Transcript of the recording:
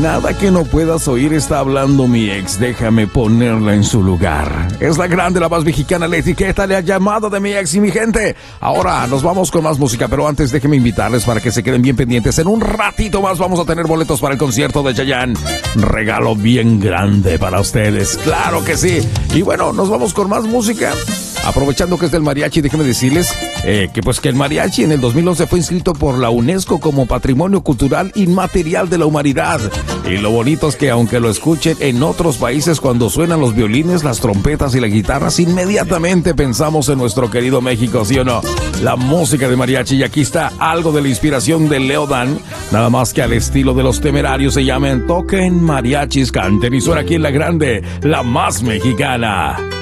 nada que no puedas oír está hablando mi ex, déjame ponerla en su lugar. Es la grande, la más mexicana, la etiqueta, la llamada de mi ex y mi gente. Ahora nos vamos con más música, pero antes déjenme invitarles para que se queden bien pendientes. En un ratito más vamos a tener boletos para el concierto de Chayanne. Regalo bien grande para ustedes, claro que sí. Y bueno, nos vamos con más música. Aprovechando que es del mariachi, déjenme decirles que el mariachi en el 2011 fue inscrito por la UNESCO como Patrimonio Cultural Inmaterial de la Humanidad. Y lo bonito es que aunque lo escuchen en otros países, cuando suenan los violines, las trompetas y las guitarras, inmediatamente pensamos en nuestro querido México, ¿sí o no? La música de mariachi, y aquí está algo de la inspiración de Leo Dan, nada más que al estilo de Los Temerarios. Se llaman Toquen Mariachis Canten, y suena aquí en la grande, la más mexicana.